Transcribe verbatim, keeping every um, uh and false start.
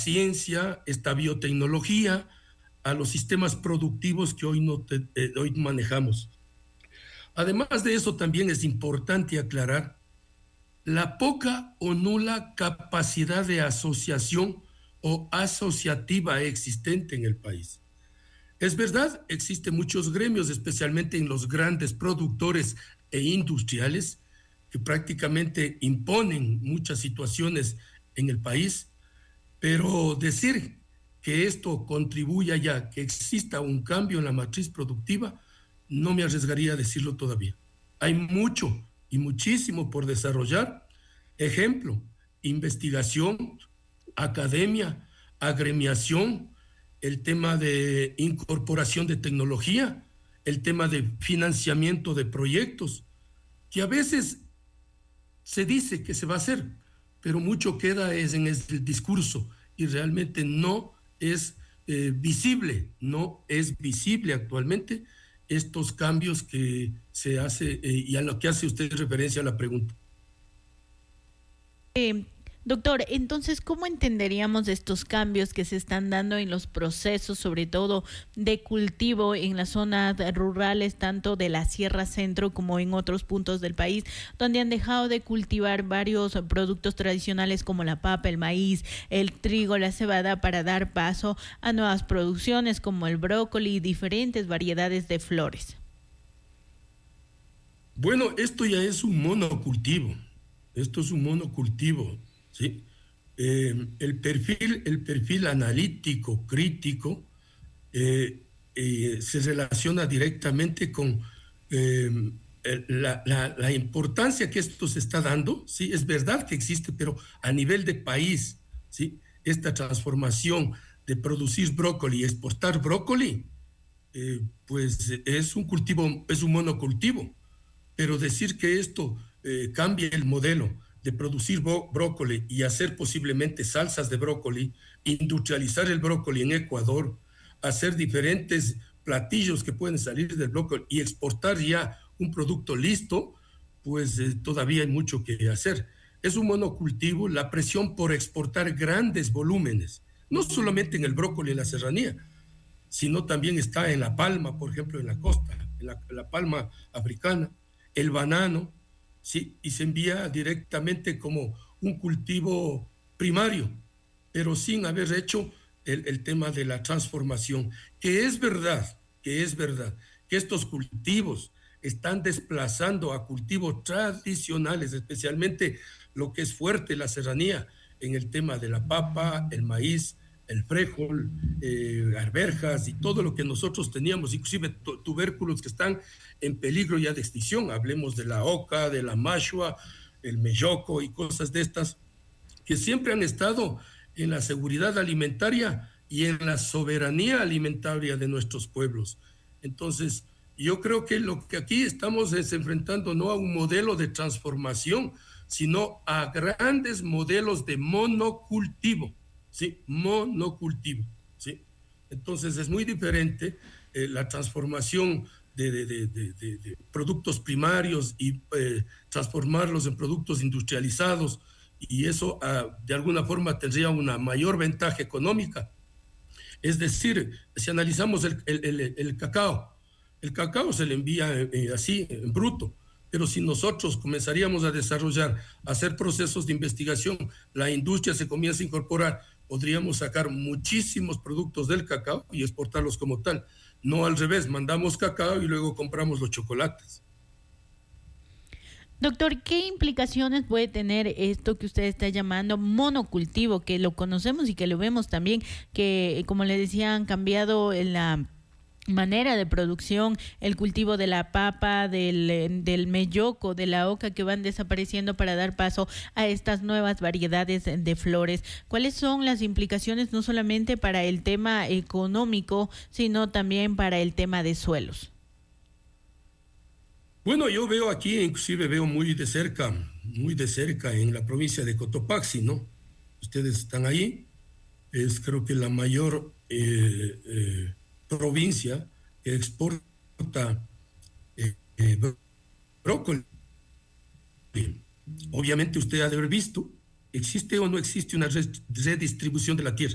ciencia, esta biotecnología, a los sistemas productivos que hoy, no te, eh, hoy manejamos. Además de eso, también es importante aclarar la poca o nula capacidad de asociación o asociativa existente en el país. Es verdad, existen muchos gremios, especialmente en los grandes productores e industriales, que prácticamente imponen muchas situaciones en el país, pero decir que esto contribuya ya, que exista un cambio en la matriz productiva, no me arriesgaría a decirlo todavía. Hay mucho y muchísimo por desarrollar. Ejemplo, investigación, academia, agremiación, el tema de incorporación de tecnología, el tema de financiamiento de proyectos, que a veces se dice que se va a hacer, pero mucho queda es en el discurso y realmente no es eh, visible, no es visible actualmente estos cambios que se hace eh, y a lo que hace usted referencia a la pregunta. Eh, doctor, entonces, ¿cómo entenderíamos estos cambios que se están dando en los procesos, sobre todo de cultivo en las zonas rurales, tanto de la Sierra Centro como en otros puntos del país, donde han dejado de cultivar varios productos tradicionales como la papa, el maíz, el trigo, la cebada, para dar paso a nuevas producciones como el brócoli y diferentes variedades de flores? Bueno, esto ya es un monocultivo. Esto es un monocultivo, ¿sí? Eh, el perfil, el perfil analítico, crítico, eh, eh, se relaciona directamente con eh, la, la, la importancia que esto se está dando, ¿sí? Es verdad que existe, pero a nivel de país, ¿sí? Esta transformación de producir brócoli y exportar brócoli, eh, pues es un cultivo, es un monocultivo, pero decir que esto Eh, cambie el modelo de producir brócoli y hacer posiblemente salsas de brócoli, industrializar el brócoli en Ecuador, hacer diferentes platillos que pueden salir del brócoli y exportar ya un producto listo, pues eh, todavía hay mucho que hacer. Es un monocultivo, la presión por exportar grandes volúmenes, no solamente en el brócoli en la serranía, sino también está en la palma, por ejemplo, en la costa, en la, la palma africana, el banano, sí, y se envía directamente como un cultivo primario, pero sin haber hecho el, el tema de la transformación, que es verdad, que es verdad, que estos cultivos están desplazando a cultivos tradicionales, especialmente lo que es fuerte la serranía, en el tema de la papa, el maíz, el frijol, eh, arvejas y todo lo que nosotros teníamos, inclusive tubérculos que están en peligro ya de extinción. Hablemos de la oca, de la mashua, el melloco y cosas de estas, que siempre han estado en la seguridad alimentaria y en la soberanía alimentaria de nuestros pueblos. Entonces, yo creo que lo que aquí estamos es enfrentando no a un modelo de transformación, sino a grandes modelos de monocultivo. Sí, monocultivo, ¿sí? Entonces es muy diferente eh, la transformación de, de, de, de, de, de productos primarios y eh, transformarlos en productos industrializados, y eso ah, de alguna forma tendría una mayor ventaja económica. Es decir, si analizamos el, el, el, el cacao, el cacao se le envía eh, así, en bruto, pero si nosotros comenzaríamos a desarrollar, a hacer procesos de investigación, la industria se comienza a incorporar, podríamos sacar muchísimos productos del cacao y exportarlos como tal. No al revés, mandamos cacao y luego compramos los chocolates. Doctor, ¿qué implicaciones puede tener esto que usted está llamando monocultivo, que lo conocemos y que lo vemos también, que como le decía, han cambiado en la manera de producción, el cultivo de la papa, del, del melloco, de la oca, que van desapareciendo para dar paso a estas nuevas variedades de flores? ¿Cuáles son las implicaciones no solamente para el tema económico, sino también para el tema de suelos? Bueno, yo veo aquí, inclusive veo muy de cerca, muy de cerca en la provincia de Cotopaxi, ¿no? Ustedes están ahí, es creo que la mayor eh, eh, provincia que exporta eh, eh, brócoli. Obviamente usted ha de haber visto, ¿existe o no existe una redistribución de la tierra?